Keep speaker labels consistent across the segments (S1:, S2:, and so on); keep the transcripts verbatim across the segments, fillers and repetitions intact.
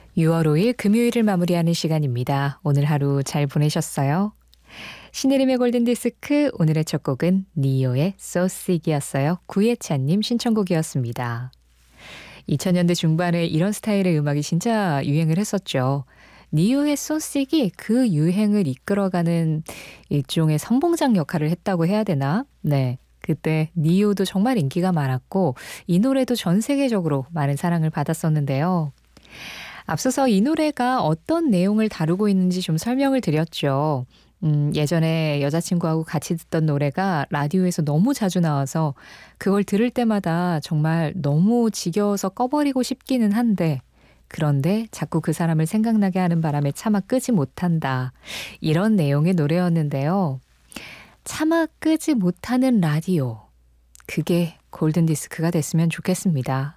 S1: 유월 오일 금요일을 마무리하는 시간입니다. 오늘 하루 잘 보내셨어요? 신혜림의 골든디스크 오늘의 첫 곡은 니오의 So Sick이었어요. 구예찬님 신청곡이었습니다. 이천 년대 중반에 이런 스타일의 음악이 진짜 유행을 했었죠. 니오의 So Sick이 그 유행을 이끌어가는 일종의 선봉장 역할을 했다고 해야 되나? 네. 그때 니오도 정말 인기가 많았고 이 노래도 전 세계적으로 많은 사랑을 받았었는데요. 앞서서 이 노래가 어떤 내용을 다루고 있는지 좀 설명을 드렸죠. 음, 예전에 여자친구하고 같이 듣던 노래가 라디오에서 너무 자주 나와서 그걸 들을 때마다 정말 너무 지겨워서 꺼버리고 싶기는 한데 그런데 자꾸 그 사람을 생각나게 하는 바람에 차마 끄지 못한다. 이런 내용의 노래였는데요. 차마 끄지 못하는 라디오. 그게 골든디스크가 됐으면 좋겠습니다.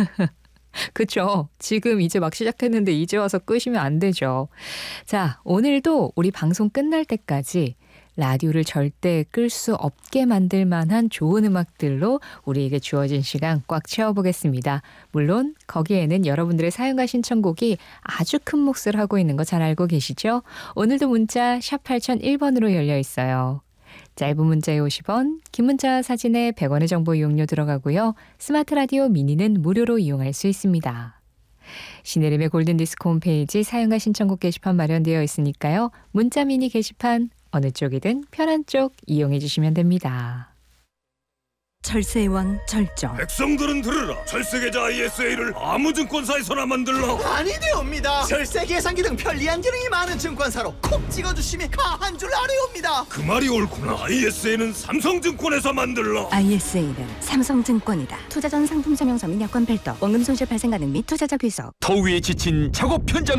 S1: 그쵸? 지금 이제 막 시작했는데 이제 와서 끄시면 안 되죠. 자, 오늘도 우리 방송 끝날 때까지 라디오를 절대 끌 수 없게 만들 만한 좋은 음악들로 우리에게 주어진 시간 꽉 채워보겠습니다. 물론 거기에는 여러분들의 사연과 신청곡이 아주 큰 몫을 하고 있는 거 잘 알고 계시죠? 오늘도 문자 샵 팔공공일 번으로 열려 있어요. 짧은 문자에 오십 원, 긴 문자 사진에 백 원의 정보 이용료 들어가고요. 스마트 라디오 미니는 무료로 이용할 수 있습니다. 신혜림의 골든디스크 홈페이지 사연과 신청곡 게시판 마련되어 있으니까요. 문자 미니 게시판 어느 쪽이든 편한 쪽 이용해 주시면 됩니다.
S2: 철새의 왕 절정.
S3: 백성들은 들으라. 철새계좌 아이에스에이를 아무 증권사에서나 만들라.
S4: 아니되옵니다. 절세 계산기 등 편리한 기능이 많은 증권사로 콕 찍어주시면 가한 줄 아래옵니다.
S3: 그 말이 옳구나. 아이에스에이는 삼성증권에서 만들라.
S2: 아이에스에이는 삼성증권이다. 투자 전 상품 설명서 및 약관 별도, 원금 손실 발생 가능 및 투자자 귀속.
S5: 더위에 지친 작업 현장